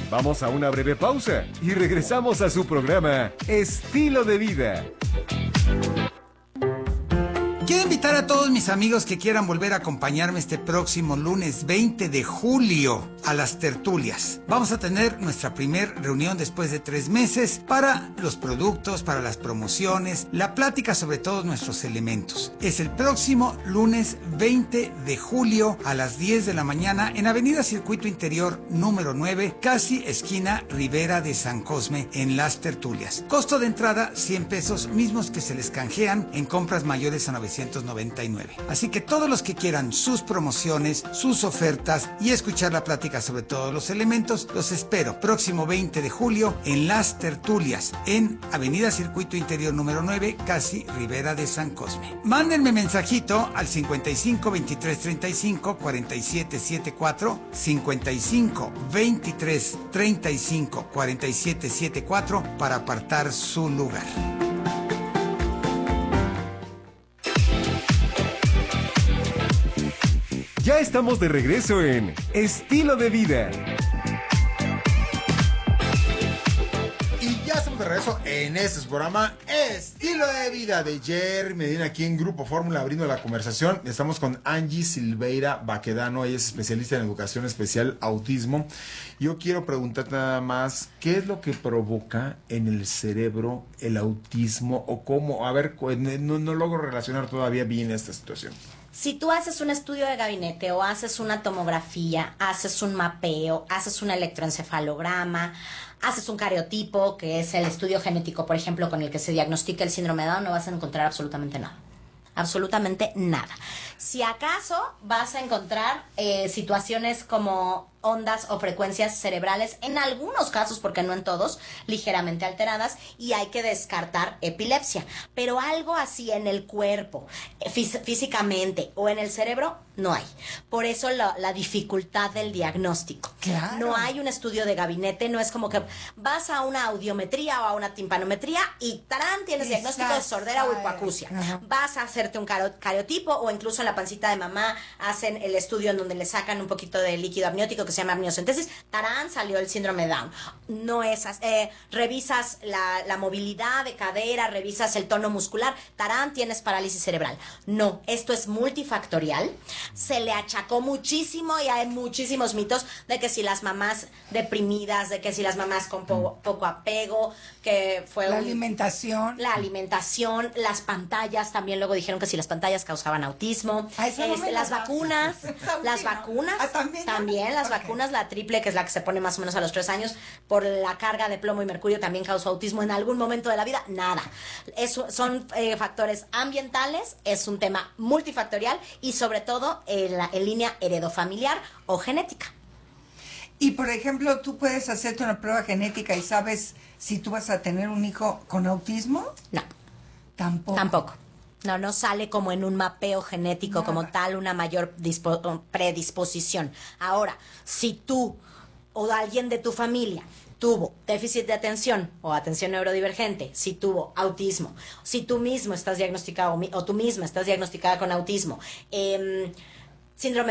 Vamos a una breve pausa y regresamos a su programa Estilo de Vida. Quiero invitar a todos mis amigos que quieran volver a acompañarme este próximo lunes 20 de julio a las tertulias. Vamos a tener nuestra primer reunión después de 3 meses para los productos, para las promociones, la plática sobre todos nuestros elementos. Es el próximo lunes 20 de julio a las 10 de la mañana en Avenida Circuito Interior número 9, casi esquina Ribera de San Cosme, en las tertulias. Costo de entrada 100 pesos, mismos que se les canjean en compras mayores a 999. Así que todos los que quieran sus promociones, sus ofertas y escuchar la plática sobre todos los elementos, los espero próximo 20 de julio en las tertulias en Avenida Circuito Interior número 9, casi Ribera de San Cosme. Mándenme mensajito al 55 23 35 47 74, 55 23 35 47 74 para apartar su lugar. Ya estamos de regreso en Estilo de Vida. Y ya estamos de regreso en este programa Estilo de Vida de Jerry Medina, aquí en Grupo Fórmula, abriendo la conversación. Estamos con Angie Silveira Baquedano, ella es especialista en educación especial autismo. Yo quiero preguntarte nada más, ¿qué es lo que provoca en el cerebro el autismo o cómo? A ver, no logro relacionar todavía bien esta situación. Si tú haces un estudio de gabinete o haces una tomografía, haces un mapeo, haces un electroencefalograma, haces un cariotipo, que es el estudio genético, por ejemplo, con el que se diagnostica el síndrome de Down, no vas a encontrar absolutamente nada. Absolutamente nada. Si acaso vas a encontrar situaciones como ondas o frecuencias cerebrales, en algunos casos, porque no en todos, ligeramente alteradas, y hay que descartar epilepsia. Pero algo así en el cuerpo, físicamente o en el cerebro, no hay. Por eso la dificultad del diagnóstico. Claro. No hay un estudio de gabinete, no es como que vas a una audiometría o a una timpanometría y ¡tarán! Tienes diagnóstico de sordera o hipoacusia. Ajá. Vas a hacerte un cariotipo o incluso en la pancita de mamá hacen el estudio en donde le sacan un poquito de líquido amniótico que se llama amniocentesis, ¡tarán! Salió el síndrome de Down. No es revisas la movilidad de cadera, revisas el tono muscular, ¡tarán! Tienes parálisis cerebral. No, esto es multifactorial. Se le achacó muchísimo y hay muchísimos mitos de que si las mamás deprimidas, de que si las mamás con poco apego, que fue La alimentación, las pantallas, también luego dijeron que si las pantallas causaban autismo, las vacunas, también las vacunas, la triple, que es la que se pone más o menos a los 3 años, por la carga de plomo y mercurio también causó autismo en algún momento de la vida, nada. Eso son factores ambientales, es un tema multifactorial y sobre todo en línea heredofamiliar o genética. Y por ejemplo, ¿tú puedes hacerte una prueba genética y sabes si tú vas a tener un hijo con autismo? No. Tampoco. No sale como en un mapeo genético como tal una mayor predisposición. Ahora, si tú o alguien de tu familia tuvo déficit de atención o atención neurodivergente, si tuvo autismo, si tú mismo estás diagnosticado o tú misma estás diagnosticada con autismo, síndrome